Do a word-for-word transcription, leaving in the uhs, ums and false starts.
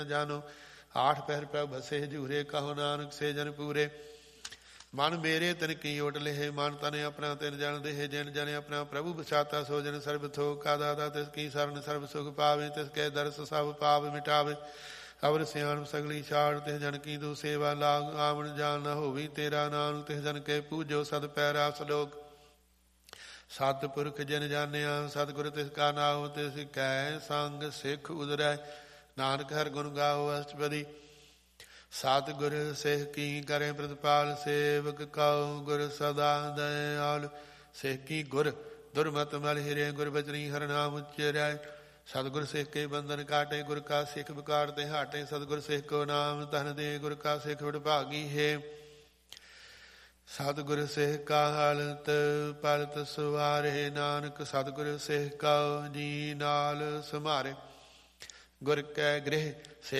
ਜਾਨੋ। ਆਠ ਪਹਿਰ ਪ੍ਰਭ ਬਸੇ ਹਜੂਰੇ, ਕਹੋ ਨਾਨਕ ਸੇ ਜਨ ਪੂਰੇ। ਮਨ ਮੇਰੇ ਤਿਨ ਕੀ ਓਟ ਲਿਹੇ, ਮਨ ਤਨ ਆਪਣਾ ਤਿਨ ਜਨ ਦੇਹ। ਜਿਨ ਜਨ ਆਪਣਾ ਪ੍ਰਭੂ ਬਸਾਤਾ, ਸੋ ਜਨ ਸਰਬ ਥੋਕ। ਕਾ ਦਾਤਾ ਤਿਸ ਕੀ ਸਰਨ ਸਰਬ ਸੁਖ ਪਾਵੇ, ਤਿਸ ਕੈ ਦਰਸ ਸਭ ਪਾਪ ਮਿਟਾਵੇ। ਅਵਰ ਸਿਆਣਪ ਸਗਲੀ ਛਾੜ, ਤਿਸ ਜਨ ਕੀ ਤੂੰ ਸੇਵਾ ਲਾਗ। ਆਵਣ ਜਾਣ ਨਾ ਹੋਵੀ ਤੇਰਾ ਨਾਮ, ਤਿਸ ਜਨ ਕੇ ਪੂਜੋ ਸਦ ਪੈਰਾ ਸਲੋਕ। ਸਤ ਪੁਰਖ ਜਨ ਜਾਣਿਆ, ਸਤਿਗੁਰ ਤਿਸ ਕਾ ਨਾਉ। ਤਿਸ ਕੈ ਸੰਗ ਸਿੱਖ ਉਦਰੈ, ਨਾਨਕ ਹਰਿ ਗੁਣ ਗਾਓ ਅਸ਼ਟਪਦੀ। ਸਤਿਗੁਰ ਸਿੱਖ ਕੀ ਕਰੇ ਪ੍ਰਤਪਾਲ, ਸੇਵਕ ਕਉ ਗੁਰ ਸਦਾ ਦਇਆਲ। ਸਿੱਖ ਕੀ ਗੁਰ ਦੁਰਮਤ ਮਲ ਹਿਰੇ, ਗੁਰ ਬਚਨੀ ਹਰਿ ਨਾਮ ਉਚਰੈ। ਸਤਿਗੁਰ ਸਿੱਖ ਕੇ ਬੰਧਨ ਕਾਟੇ, ਗੁਰ ਕਾ ਸਿੱਖ ਵਿਕਾਰ ਤੇ ਹਾਟੇ। ਸਤਿਗੁਰ ਸਿੱਖ ਕੋ ਨਾਮ ਧਨ ਦੇ, ਗੁਰ ਕਾ ਸਿੱਖ ਵਡਭਾਗੀ ਹੈ। ਸਤਿਗੁਰ ਸਿੱਖ ਕਾ ਹਲਤ ਪਲਤ ਸਵਾਰੇ, ਨਾਨਕ ਸਤਿਗੁਰ ਸਿੱਖ ਕਉ ਜੀ ਨਾਲ ਸਮਾਰੇ। ਗੁਰ ਕੈ ਗ੍ਰਹਿ